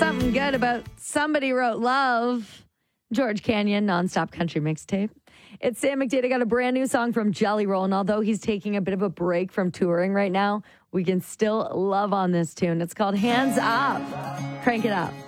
something good about Somebody Wrote Love. George Canyon, nonstop country mixtape. It's Sam McDade. I got a brand new song from Jelly Roll, and although he's taking a bit of a break from touring right now, we can still love on this tune. It's called Hands Up. Crank it up.